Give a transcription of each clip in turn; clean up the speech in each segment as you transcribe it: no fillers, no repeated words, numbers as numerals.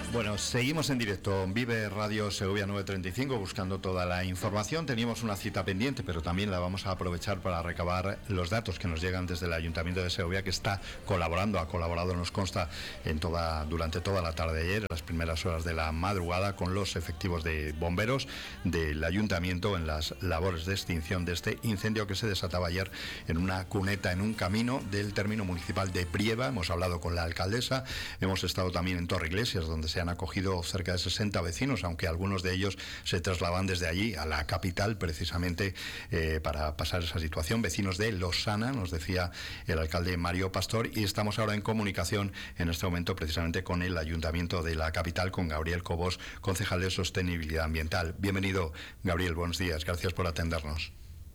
Bueno, seguimos en directo. Vive Radio Segovia 935 buscando toda la información. Teníamos una cita pendiente, pero también la vamos a aprovechar para recabar los datos que nos llegan desde el Ayuntamiento de Segovia, que está colaborando, ha colaborado, nos consta, durante toda la tarde de ayer, en las primeras horas de la madrugada, con los efectivos de bomberos del Ayuntamiento en las labores de extinción de este incendio que se desataba ayer en una cuneta, en un camino del término municipal de Brieva. Hemos hablado con la alcaldesa, hemos estado también en Torreiglesias, donde se han acogido cerca de 60 vecinos, aunque algunos de ellos se trasladan desde allí a la capital precisamente para pasar esa situación. Vecinos de Losana, nos decía el alcalde Mario Pastor, y estamos ahora en comunicación en este momento precisamente con el Ayuntamiento de la capital, con Gabriel Cobos, concejal de Sostenibilidad Ambiental. Bienvenido, Gabriel, buenos días, gracias por atendernos.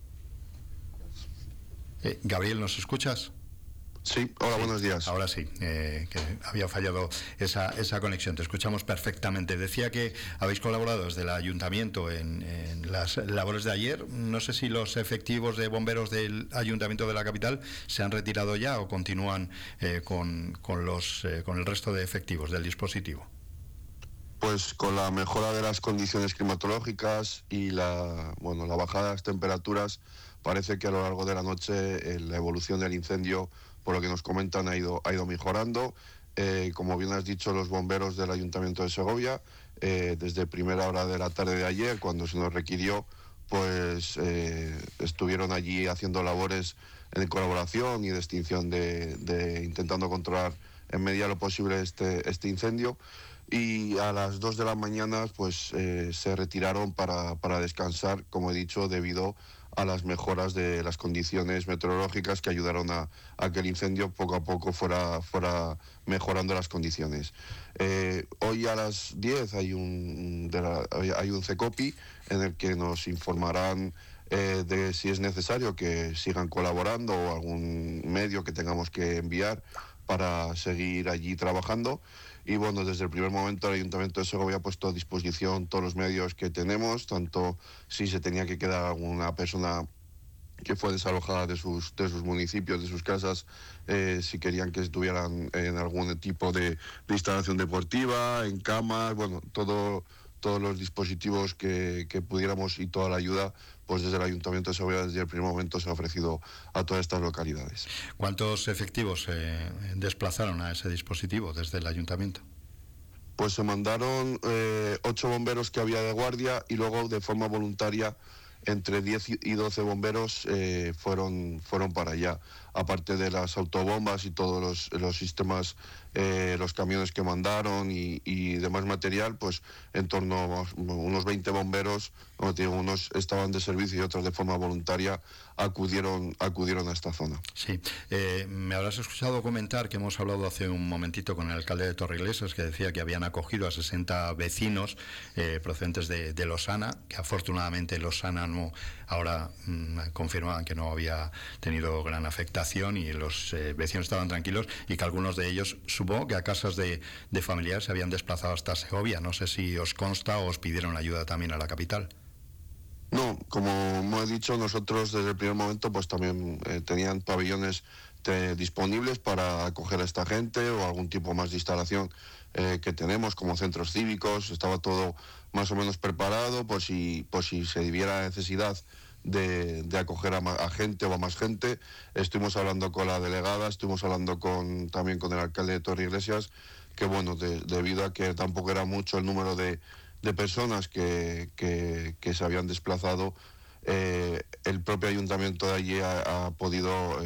Gabriel, ¿nos escuchas? Sí, hola, buenos días. Ahora sí, que había fallado esa conexión. Te escuchamos perfectamente. Decía que habéis colaborado desde el Ayuntamiento en las labores de ayer. No sé si los efectivos de bomberos del Ayuntamiento de la capital se han retirado ya o continúan con el resto de efectivos del dispositivo. Pues con la mejora de las condiciones climatológicas y la bajada de las temperaturas, parece que a lo largo de la noche la evolución del incendio, por lo que nos comentan, ha ido mejorando. Como bien has dicho, los bomberos del Ayuntamiento de Segovia, desde primera hora de la tarde de ayer, cuando se nos requirió, pues estuvieron allí haciendo labores en colaboración y de extinción intentando controlar en medida lo posible este incendio. Y a las 2 de la mañana pues se retiraron para descansar, como he dicho, debido a las mejoras de las condiciones meteorológicas que ayudaron a que el incendio poco a poco fuera mejorando las condiciones. Hoy a las 10 hay un CECOPI en el que nos informarán de si es necesario que sigan colaborando o algún medio que tengamos que enviar para seguir allí trabajando. Y bueno, desde el primer momento el Ayuntamiento de Segovia ha puesto a disposición todos los medios que tenemos, tanto si se tenía que quedar alguna persona que fue desalojada de sus municipios, de sus casas, si querían que estuvieran en algún tipo de instalación deportiva, en camas, bueno, todos los dispositivos que pudiéramos y toda la ayuda, pues desde el Ayuntamiento de Segovia desde el primer momento se ha ofrecido a todas estas localidades. ¿Cuántos efectivos desplazaron a ese dispositivo desde el Ayuntamiento? Pues se mandaron 8 bomberos que había de guardia y luego de forma voluntaria entre 10 y 12 bomberos fueron para allá, aparte de las autobombas y todos los sistemas, los camiones que mandaron y demás material, pues en torno a unos 20 bomberos, como te digo, unos estaban de servicio y otros de forma voluntaria acudieron a esta zona. Sí, me habrás escuchado comentar que hemos hablado hace un momentito con el alcalde de Torreiglesias, que decía que habían acogido a 60 vecinos procedentes de Losana, que afortunadamente Losana ahora confirmaban que no había tenido gran afectación y los vecinos estaban tranquilos, y que algunos de ellos, supongo que a casas de familiares, se habían desplazado hasta Segovia. No sé si os consta o os pidieron ayuda también a la capital. No, como he dicho, nosotros desde el primer momento pues también tenían pabellones disponibles para acoger a esta gente o algún tipo más de instalación que tenemos como centros cívicos. Estaba todo más o menos preparado por si se diera necesidad de acoger a gente o a más gente. Estuvimos hablando con la delegada, estuvimos hablando también con el alcalde de Torreiglesias, que bueno, debido a que tampoco era mucho el número de personas que se habían desplazado, el propio ayuntamiento de allí ha podido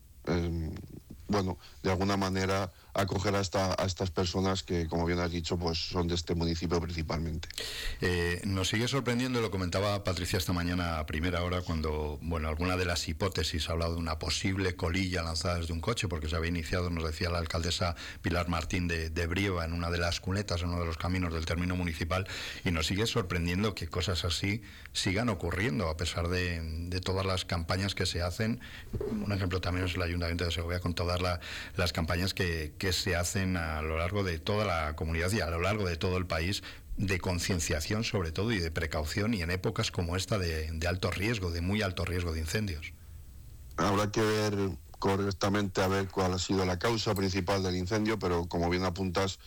de alguna manera acoger a estas personas que, como bien has dicho, pues son de este municipio principalmente. Nos sigue sorprendiendo, lo comentaba Patricia esta mañana a primera hora, cuando, alguna de las hipótesis ha hablado de una posible colilla lanzada desde un coche, porque se había iniciado, nos decía la alcaldesa Pilar Martín de Brieva, en una de las cunetas, en uno de los caminos del término municipal, y nos sigue sorprendiendo que cosas así sigan ocurriendo, a pesar de todas las campañas que se hacen. Un ejemplo también es el Ayuntamiento de Segovia, con todas las campañas que se hacen a lo largo de toda la comunidad y a lo largo de todo el país, de concienciación sobre todo y de precaución, y en épocas como esta de alto riesgo, de muy alto riesgo de incendios. Habrá que ver correctamente a ver cuál ha sido la causa principal del incendio, pero como bien apuntas,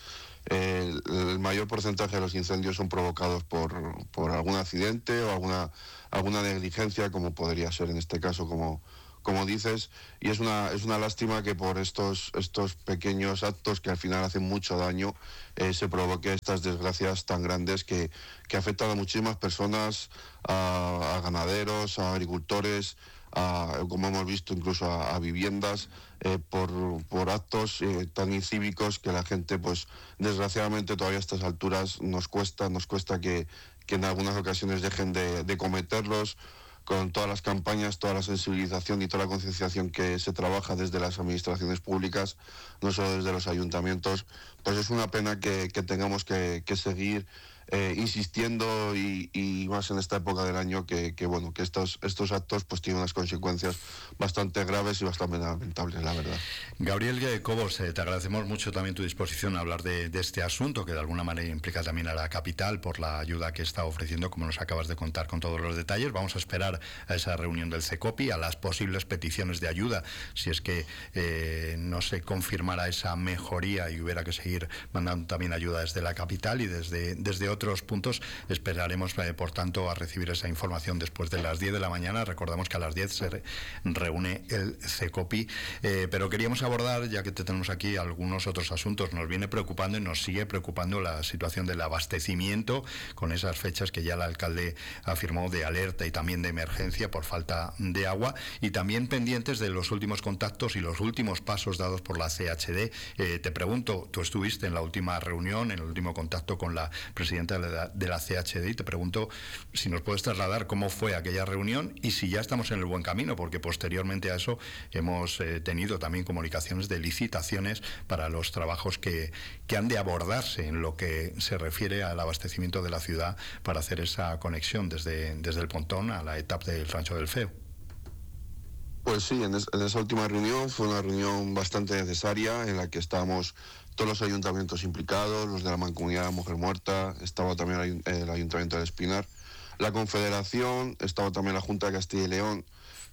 el mayor porcentaje de los incendios son provocados por algún accidente o alguna negligencia, como podría ser en este caso, como dices, y es una lástima que por estos pequeños actos que al final hacen mucho daño se provoque estas desgracias tan grandes que afectan a muchísimas personas, a ganaderos, a agricultores, como hemos visto incluso a viviendas, por actos tan incívicos que la gente, pues desgraciadamente todavía a estas alturas nos cuesta que en algunas ocasiones dejen de cometerlos. Con todas las campañas, toda la sensibilización y toda la concienciación que se trabaja desde las administraciones públicas, no solo desde los ayuntamientos, pues es una pena que tengamos que seguir insistiendo y más en esta época del año que estos actos pues tienen unas consecuencias bastante graves y bastante lamentables, la verdad. Gabriel Cobos, te agradecemos mucho también tu disposición a hablar de este asunto, que de alguna manera implica también a la capital por la ayuda que está ofreciendo, como nos acabas de contar con todos los detalles. Vamos a esperar a esa reunión del CECOPI, a las posibles peticiones de ayuda, si es que no se confirmara esa mejoría y hubiera que seguir mandando también ayuda desde la capital y desde otros puntos. Esperaremos, por tanto, a recibir esa información después de las 10 de la mañana. Recordamos que a las 10 se reúne el CECOPI, pero queríamos abordar, ya que te tenemos aquí, algunos otros asuntos. Nos viene preocupando y nos sigue preocupando la situación del abastecimiento, con esas fechas que ya el alcalde afirmó de alerta y también de emergencia por falta de agua, y también pendientes de los últimos contactos y los últimos pasos dados por la CHD. Te pregunto, tú estuviste en la última reunión, en el último contacto con la presidenta de la CHD, y te pregunto si nos puedes trasladar cómo fue aquella reunión y si ya estamos en el buen camino, porque posteriormente a eso hemos tenido también comunicaciones de licitaciones para los trabajos que han de abordarse en lo que se refiere al abastecimiento de la ciudad para hacer esa conexión desde el Pontón a la etapa del Rancho del Feo. Pues sí, en esa última reunión fue una reunión bastante necesaria en la que estábamos todos los ayuntamientos implicados, los de la Mancomunidad de la Mujer Muerta, estaba también el Ayuntamiento del Espinar, la Confederación, estaba también la Junta de Castilla y León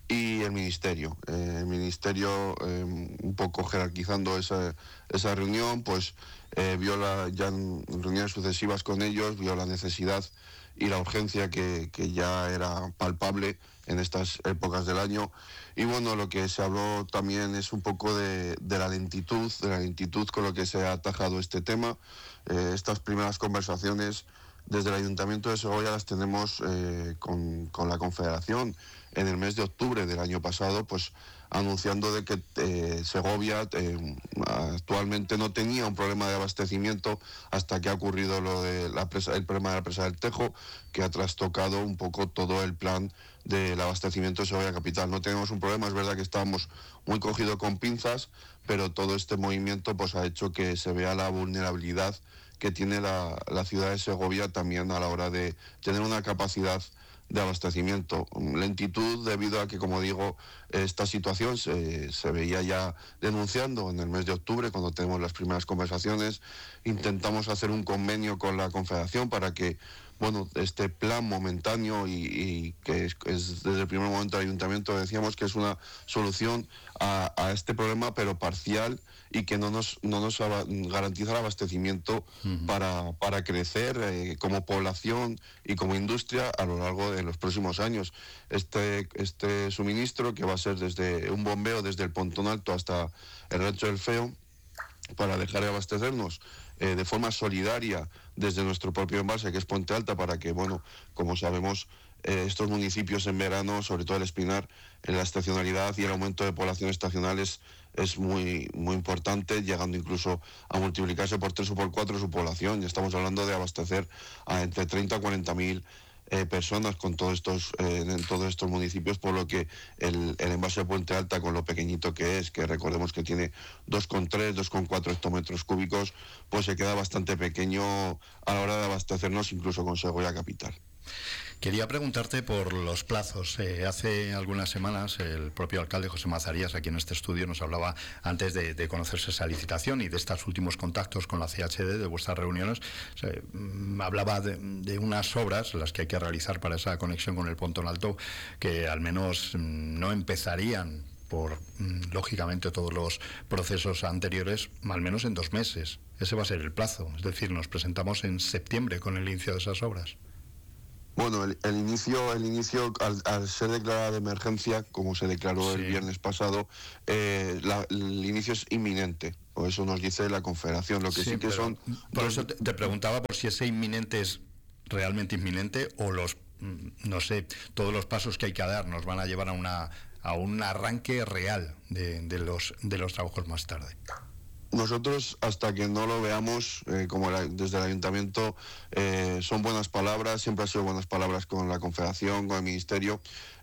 y el Ministerio. El Ministerio, un poco jerarquizando esa reunión, pues vio ya en reuniones sucesivas con ellos, vio la necesidad y la urgencia que ya era palpable en estas épocas del año. Y bueno, lo que se habló también es un poco de la lentitud con lo que se ha atajado este tema. Estas primeras conversaciones desde el Ayuntamiento de Segovia las tenemos con la Confederación en el mes de octubre del año pasado, pues anunciando de que Segovia actualmente no tenía un problema de abastecimiento hasta que ha ocurrido lo de el problema de la presa del Tejo, que ha trastocado un poco todo el plan del abastecimiento de Segovia capital. No tenemos un problema, es verdad que estábamos muy cogidos con pinzas, pero todo este movimiento pues ha hecho que se vea la vulnerabilidad que tiene la ciudad de Segovia también a la hora de tener una capacidad de abastecimiento. Lentitud debido a que, como digo, esta situación se veía ya denunciando en el mes de octubre, cuando tenemos las primeras conversaciones. Intentamos hacer un convenio con la Confederación para que, bueno, este plan momentáneo y que es desde el primer momento del Ayuntamiento decíamos que es una solución a este problema, pero parcial, y que no nos garantiza el abastecimiento para crecer como población y como industria a lo largo de los próximos años. Este suministro, que va a ser desde un bombeo desde el Pontón Alto hasta el Rancho del Feo, para dejar de abastecernos de forma solidaria desde nuestro propio embalse, que es Puente Alta, para que, bueno, como sabemos, estos municipios en verano, sobre todo el Espinar, en la estacionalidad y el aumento de población estacional es muy, muy importante, llegando incluso a multiplicarse por 3 o por 4 su población. Ya estamos hablando de abastecer a entre 30 a 40.000 personas en todos estos municipios, por lo que el envase de Puente Alta, con lo pequeñito que es, que recordemos que tiene 2,3, 2,4 hectómetros cúbicos, pues se queda bastante pequeño a la hora de abastecernos incluso con Segovia capital. Quería preguntarte por los plazos. Hace algunas semanas el propio alcalde José Mazarías, aquí en este estudio, nos hablaba, antes de conocerse esa licitación y de estos últimos contactos con la CHD, de vuestras reuniones, hablaba de unas obras, las que hay que realizar para esa conexión con el Pontón Alto, que al menos no empezarían lógicamente, todos los procesos anteriores, al menos en 2 meses. Ese va a ser el plazo. Es decir, nos presentamos en septiembre con el inicio de esas obras. Bueno, el inicio al ser declarada de emergencia, como se declaró el viernes pasado, el inicio es inminente, o eso nos dice la Confederación. Lo que sí que son... Por eso te preguntaba por si ese inminente es realmente inminente o no sé, todos los pasos que hay que dar nos van a llevar a un arranque real de los trabajos más tarde. Nosotros, hasta que no lo veamos, desde el Ayuntamiento, son buenas palabras, siempre han sido buenas palabras con la Confederación, con el Ministerio.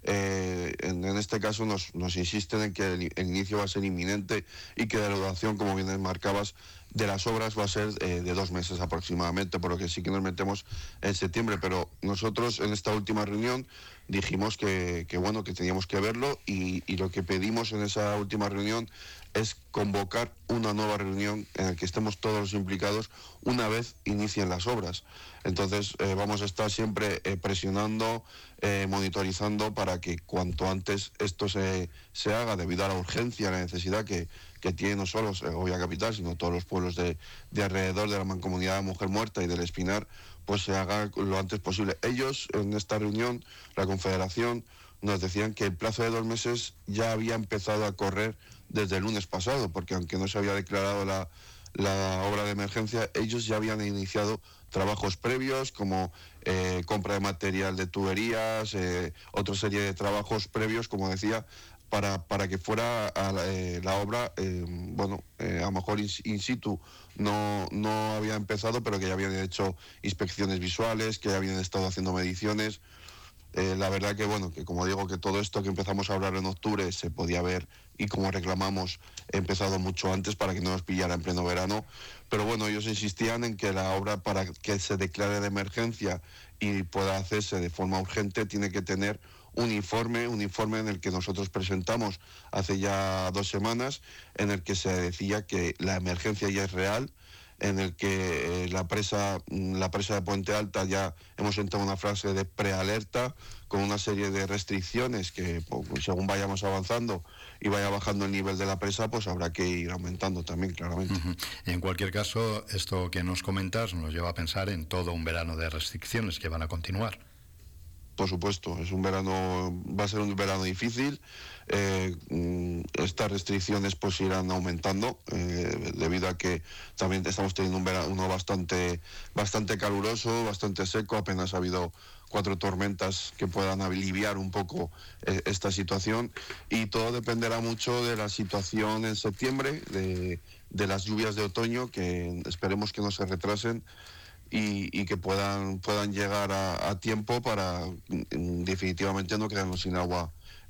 En este caso nos insisten en que el inicio va a ser inminente y que la duración, como bien marcabas, de las obras va a ser de 2 meses aproximadamente, por lo que sí que nos metemos en septiembre. Pero nosotros en esta última reunión dijimos que teníamos que verlo y lo que pedimos en esa última reunión es convocar una nueva reunión en la que estemos todos los implicados una vez inicien las obras. Entonces vamos a estar siempre presionando, monitorizando para que cuanto antes esto se haga, debido a la urgencia, a la necesidad que tiene no solo Segovia Capital, sino todos los pueblos de alrededor de la Mancomunidad de Mujer Muerta y del Espinar, pues se haga lo antes posible. Ellos, en esta reunión, la Confederación, nos decían que el plazo de 2 meses ya había empezado a correr desde el lunes pasado, porque aunque no se había declarado la obra de emergencia, ellos ya habían iniciado trabajos previos como compra de material de tuberías, otra serie de trabajos previos, como decía, para que fuera la obra, a lo mejor in situ no había empezado, pero que ya habían hecho inspecciones visuales, que ya habían estado haciendo mediciones. La verdad que como digo, que todo esto que empezamos a hablar en octubre se podía ver, y como reclamamos, empezado mucho antes para que no nos pillara en pleno verano. Pero bueno, ellos insistían en que la obra, para que se declare de emergencia y pueda hacerse de forma urgente, tiene que tener un informe en el que nosotros presentamos hace ya 2 semanas, en el que se decía que la emergencia ya es real, en el que la presa de Puente Alta ya hemos entrado en una fase de prealerta con una serie de restricciones que, pues, según vayamos avanzando y vaya bajando el nivel de la presa, pues habrá que ir aumentando también, claramente. En cualquier caso, esto que nos comentas nos lleva a pensar en todo un verano de restricciones que van a continuar. Por supuesto, va a ser un verano difícil. Estas restricciones pues irán aumentando debido a que también estamos teniendo un verano bastante caluroso, bastante seco. Apenas ha habido 4 tormentas que puedan aliviar un poco esta situación, y todo dependerá mucho de la situación en septiembre, de las lluvias de otoño, que esperemos que no se retrasen y que puedan llegar a tiempo para definitivamente no quedarnos sin agua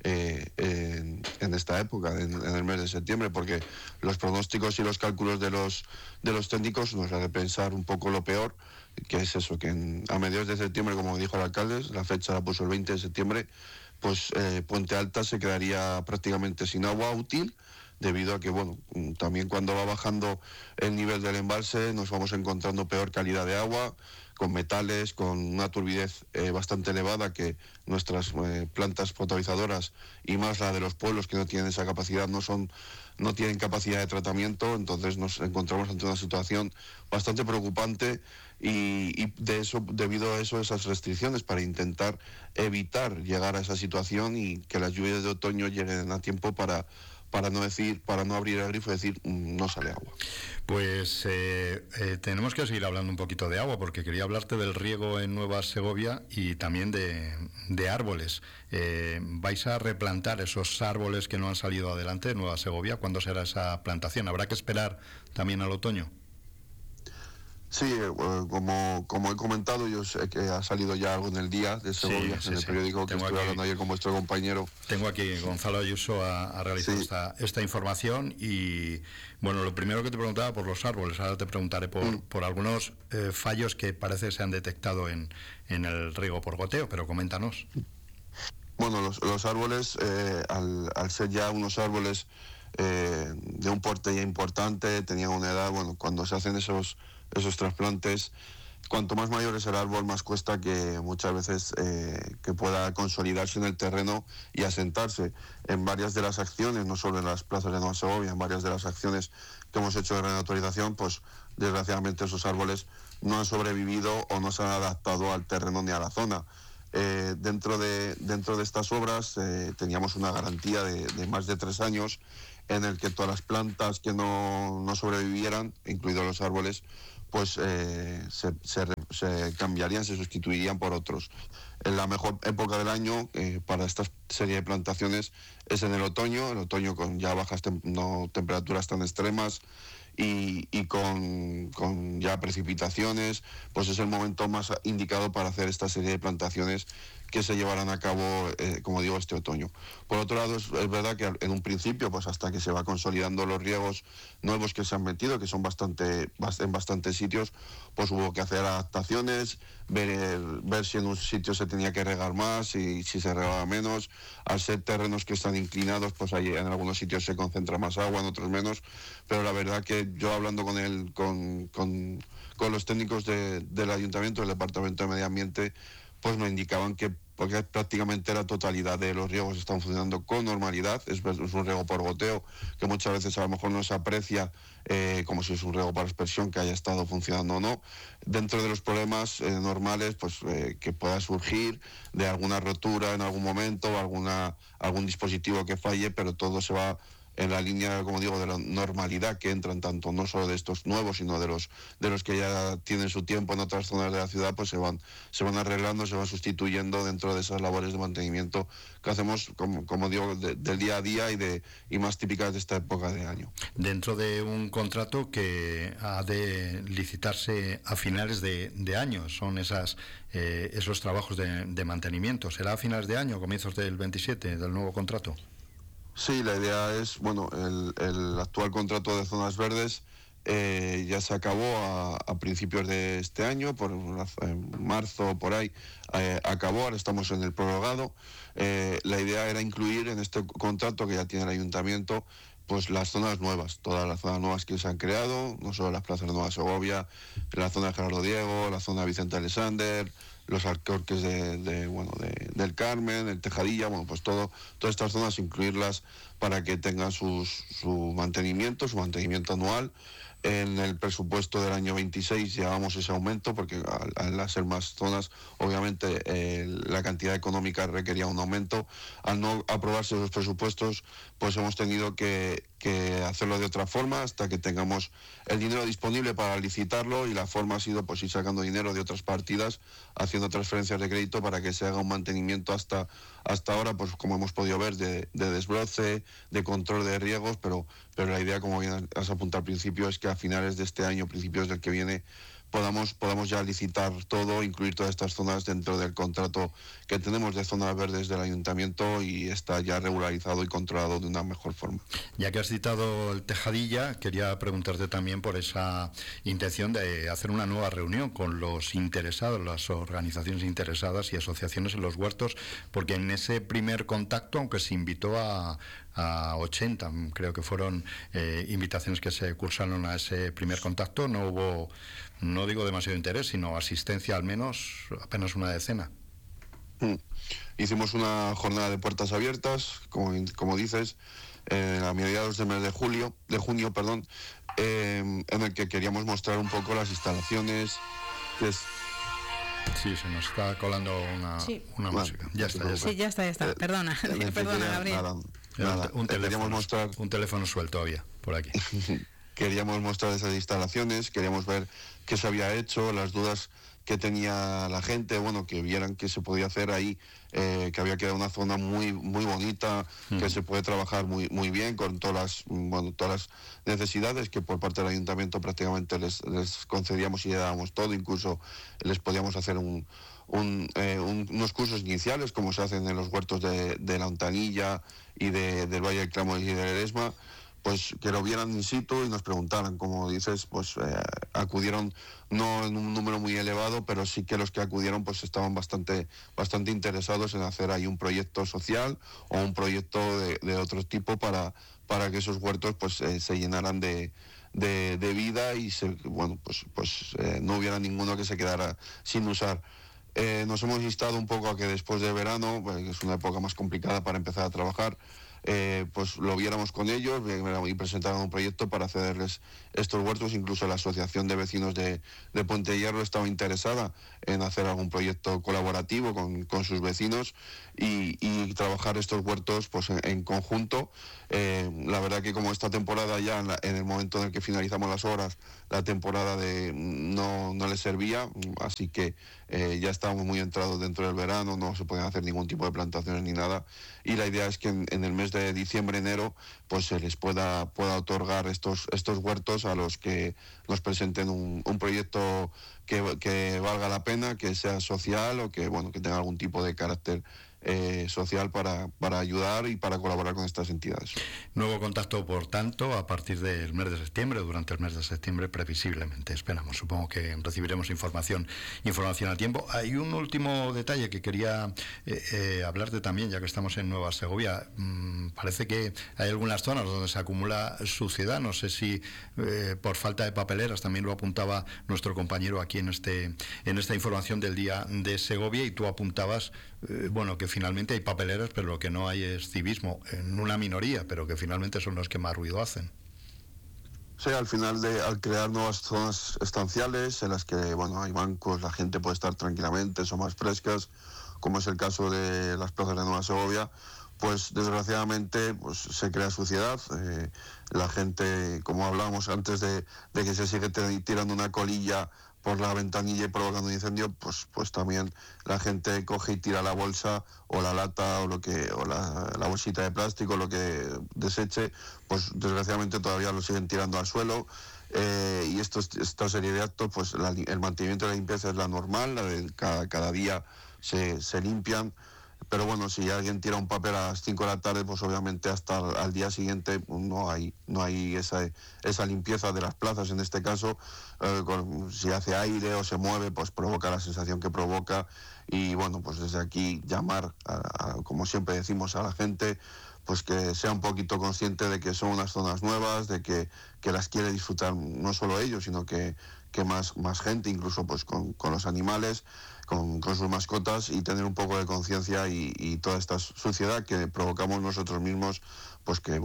en esta época, en el mes de septiembre, porque los pronósticos y los cálculos de los técnicos nos hacen pensar un poco lo peor, que es eso, que a mediados de septiembre, como dijo el alcalde, la fecha la puso el 20 de septiembre, pues Puente Alta se quedaría prácticamente sin agua útil, debido a que, también cuando va bajando el nivel del embalse nos vamos encontrando peor calidad de agua, con metales, con una turbidez bastante elevada, que nuestras plantas potabilizadoras, y más la de los pueblos que no tienen esa capacidad, no tienen capacidad de tratamiento. Entonces nos encontramos ante una situación bastante preocupante, y debido a eso, esas restricciones, para intentar evitar llegar a esa situación y que las lluvias de otoño lleguen a tiempo para no abrir el grifo y decir no sale agua. Pues tenemos que seguir hablando un poquito de agua, porque quería hablarte del riego en Nueva Segovia y también de árboles. ¿Vais a replantar esos árboles que no han salido adelante en Nueva Segovia? ¿Cuándo será esa plantación? ¿Habrá que esperar también al otoño? Sí, como he comentado, yo sé que ha salido ya algo en el Día de Segovia, en el periódico que estuve hablando ayer con vuestro compañero. Tengo aquí, Gonzalo Ayuso ha realizado esta información, y bueno, lo primero que te preguntaba por los árboles, ahora te preguntaré por algunos fallos que parece se han detectado en el riego por goteo, pero coméntanos. Bueno, los árboles, al ser ya unos árboles de un porte ya importante, tenían una edad, cuando se hacen esos trasplantes, cuanto más mayor es el árbol, más cuesta que muchas veces que pueda consolidarse en el terreno y asentarse. En varias de las acciones, no solo en las plazas de Nueva Segovia, en varias de las acciones que hemos hecho de renaturalización, pues desgraciadamente esos árboles no han sobrevivido o no se han adaptado al terreno ni a la zona. Dentro de estas obras teníamos una garantía de más de 3 años en el que todas las plantas que no sobrevivieran, incluidos los árboles, pues se cambiarían, se sustituirían por otros. En la mejor época del año para esta serie de plantaciones es en el otoño con ya bajas no temperaturas tan extremas y con ya precipitaciones, pues es el momento más indicado para hacer esta serie de plantaciones que se llevarán a cabo, como digo, este otoño. Por otro lado, es verdad que en un principio, pues hasta que se va consolidando los riegos nuevos que se han metido, que son en bastantes sitios, pues hubo que hacer adaptaciones, ver si en un sitio se tenía que regar más y si se regaba menos. Al ser terrenos que están inclinados, pues ahí en algunos sitios se concentra más agua, en otros menos, pero la verdad que yo hablando con los técnicos del Ayuntamiento, del Departamento de Medio Ambiente, pues me indicaban que porque prácticamente la totalidad de los riegos están funcionando con normalidad. Es un riego por goteo que muchas veces a lo mejor no se aprecia como si es un riego por aspersión que haya estado funcionando o no. Dentro de los problemas normales pues que pueda surgir de alguna rotura en algún momento o algún dispositivo que falle, pero todo se va en la línea, como digo, de la normalidad que entran tanto no solo de estos nuevos, sino de los que ya tienen su tiempo en otras zonas de la ciudad, pues se van arreglando, se van sustituyendo dentro de esas labores de mantenimiento que hacemos, como digo, del día a día y más típicas de esta época de año. Dentro de un contrato que ha de licitarse a finales de año, son esos trabajos de mantenimiento. ¿Será a finales de año, comienzos del 27, del nuevo contrato? Sí, la idea es, bueno, el actual contrato de zonas verdes ya se acabó a principios de este año, en marzo por ahí acabó, ahora estamos en el prorrogado. La idea era incluir en este contrato que ya tiene el ayuntamiento pues las zonas nuevas, todas las zonas nuevas que se han creado, no solo las plazas de Nueva Segovia, la zona de Gerardo Diego, la zona de Vicente Alexander, los alcorques del Carmen, el Tejadilla, bueno, pues todas estas zonas incluirlas para que tengan su mantenimiento anual. En el presupuesto del año 26 llevamos ese aumento porque al ser más zonas, obviamente la cantidad económica requería un aumento. Al no aprobarse los presupuestos, pues hemos tenido que hacerlo de otra forma hasta que tengamos el dinero disponible para licitarlo, y la forma ha sido pues ir sacando dinero de otras partidas, haciendo transferencias de crédito para que se haga un mantenimiento hasta ahora, pues como hemos podido ver, de desbroce, de control de riegos, pero la idea, como bien has apuntado al principio, es que a finales de este año, principios del que viene, podamos ya licitar todo, incluir todas estas zonas dentro del contrato que tenemos de zonas verdes del ayuntamiento, y está ya regularizado y controlado de una mejor forma. Ya que has citado el Tejadilla, quería preguntarte también por esa intención de hacer una nueva reunión con los interesados, las organizaciones interesadas y asociaciones en los huertos, porque en ese primer contacto, aunque se invitó a 80, creo que fueron invitaciones que se cursaron a ese primer contacto, no hubo, no digo demasiado interés, sino asistencia al menos apenas una decena. Hicimos una jornada de puertas abiertas, como dices, a mediados del mes de junio, en el que queríamos mostrar un poco las instalaciones. Sí, se nos está colando una música. Ya está. Sí, ya está. Perdona, Gabriel. Nada. Queríamos mostrar un teléfono suelto había por aquí. Queríamos mostrar esas instalaciones, queríamos ver qué se había hecho, las dudas que tenía la gente, bueno, que vieran qué se podía hacer ahí, que había quedado una zona muy muy bonita, que se puede trabajar muy muy bien con todas las necesidades que por parte del ayuntamiento prácticamente les concedíamos y le dábamos todo, incluso les podíamos hacer unos cursos iniciales como se hacen en los huertos de la Hontanilla y del Valle del Clamo y del Eresma, pues que lo vieran in situ y nos preguntaran. Como dices, pues acudieron no en un número muy elevado, pero sí que los que acudieron pues estaban bastante interesados en hacer ahí un proyecto social o un proyecto de otro tipo para que esos huertos pues se llenaran de de vida y no hubiera ninguno que se quedara sin usar. Nos hemos instado un poco a que después de verano, que es una época más complicada para empezar a trabajar, pues lo viéramos con ellos y presentaran un proyecto para cederles estos huertos. Incluso la Asociación de Vecinos de Puente Hierro estaba interesada en hacer algún proyecto colaborativo con sus vecinos y trabajar estos huertos pues en conjunto. La verdad que como esta temporada ya en el momento en el que finalizamos las obras, la temporada no les servía, así que ya estábamos muy entrados dentro del verano, no se podían hacer ningún tipo de plantaciones ni nada, y la idea es que en el mes de diciembre, enero, pues se les pueda otorgar estos huertos a los que nos presenten un proyecto que valga la pena, que sea social o que tenga algún tipo de carácter social para ayudar y para colaborar con estas entidades. Nuevo contacto, por tanto, a partir del mes de septiembre, durante el mes de septiembre, previsiblemente. Esperamos, supongo que recibiremos información a tiempo. Hay un último detalle que quería hablarte también, ya que estamos en Nueva Segovia. Parece que hay algunas zonas donde se acumula suciedad. No sé si por falta de papeleras, también lo apuntaba nuestro compañero aquí en esta información del día de Segovia, y tú apuntabas que finalmente hay papeleras, pero lo que no hay es civismo, en una minoría, pero que finalmente son los que más ruido hacen. Sí, al crear nuevas zonas estanciales en las que hay bancos, la gente puede estar tranquilamente, son más frescas, como es el caso de las plazas de Nueva Segovia, pues desgraciadamente pues se crea suciedad. La gente, como hablábamos antes de que se sigue tirando una colilla por la ventanilla y provocando un incendio, pues también la gente coge y tira la bolsa o la lata o la bolsita de plástico, lo que deseche, pues desgraciadamente todavía lo siguen tirando al suelo. Y esta serie de actos, pues el mantenimiento de la limpieza es la normal, la de cada día se limpian. Pero si alguien tira un papel a las 5 de la tarde, pues obviamente hasta al día siguiente no hay esa limpieza de las plazas. En este caso, si hace aire o se mueve, pues provoca la sensación que provoca. Y pues desde aquí llamar, como siempre decimos, a la gente, pues que sea un poquito consciente de que son unas zonas nuevas, de que las quiere disfrutar no solo ellos, sino que más gente, incluso pues con los animales, con sus mascotas, y tener un poco de conciencia y toda esta suciedad que provocamos nosotros mismos, pues que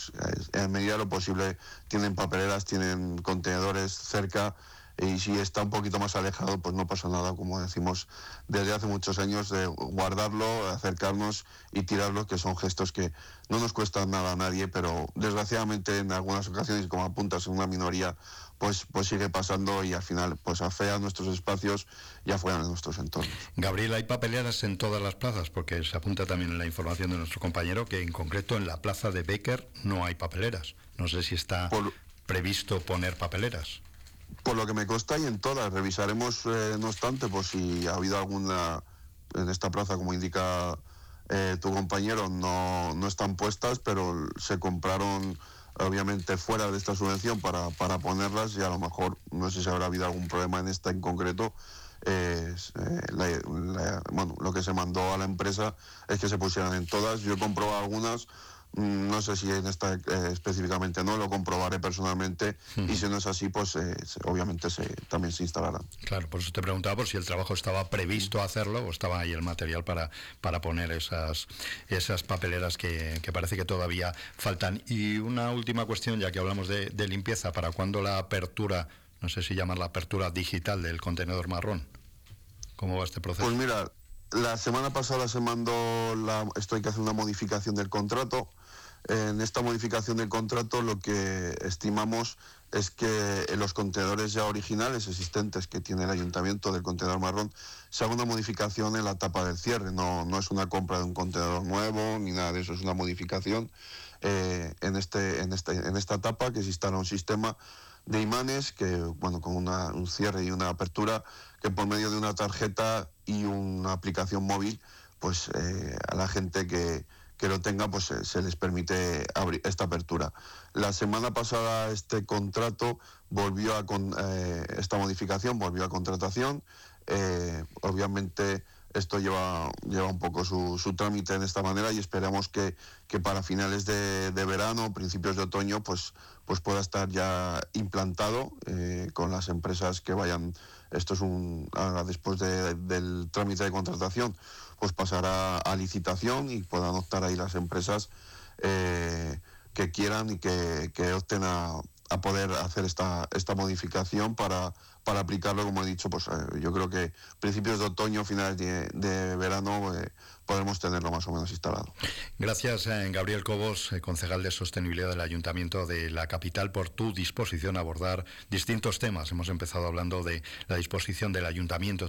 en medida de lo posible tienen papeleras, tienen contenedores cerca, y si está un poquito más alejado, pues no pasa nada, como decimos desde hace muchos años, de guardarlo, acercarnos y tirarlo, que son gestos que no nos cuestan nada a nadie, pero desgraciadamente en algunas ocasiones, como apuntas, en una minoría, pues sigue pasando, y al final pues afea nuestros espacios y afuera de nuestros entornos. Gabriel, ¿hay papeleras en todas las plazas? Porque se apunta también en la información de nuestro compañero que en concreto en la plaza de Béquer no hay papeleras. No sé si está previsto poner papeleras. Por lo que me consta, y en todas. Revisaremos, no obstante, por si ha habido alguna en esta plaza, como indica tu compañero, no están puestas, pero se compraron obviamente fuera de esta subvención para ponerlas, y a lo mejor, no sé si habrá habido algún problema en esta en concreto. Lo que se mandó a la empresa es que se pusieran en todas. Yo he comprobado algunas, no sé si en esta específicamente no, lo comprobaré personalmente, y si no es así, pues obviamente también se instalarán. Claro, por eso te preguntaba por si el trabajo estaba previsto hacerlo, o estaba ahí el material para poner esas papeleras que parece que todavía faltan. Y una última cuestión, ya que hablamos de limpieza, ¿para cuándo la apertura, no sé si llamar la apertura digital del contenedor marrón? ¿Cómo va este proceso? Pues mira, la semana pasada se mandó esto hay que hacer una modificación del contrato. En esta modificación del contrato lo que estimamos es que en los contenedores ya originales existentes que tiene el ayuntamiento del contenedor marrón se haga una modificación en la tapa del cierre. No es una compra de un contenedor nuevo ni nada de eso, es una modificación en esta tapa, que se instala un sistema de imanes que con un cierre y una apertura, que por medio de una tarjeta y una aplicación móvil, pues a la gente que lo tenga, pues se les permite abrir esta apertura. La semana pasada este contrato esta modificación volvió a contratación. Obviamente esto lleva un poco su trámite en esta manera y esperamos que para finales de verano, principios de otoño, pues pueda estar ya implantado con las empresas que vayan. Esto es después del trámite de contratación, pues pasará a licitación y puedan optar ahí las empresas que quieran y que opten a poder hacer esta modificación para aplicarlo, como he dicho, pues yo creo que principios de otoño, finales de verano, podremos tenerlo más o menos instalado. Gracias, Gabriel Cobos, concejal de Sostenibilidad del Ayuntamiento de la capital, por tu disposición a abordar distintos temas. Hemos empezado hablando de la disposición del Ayuntamiento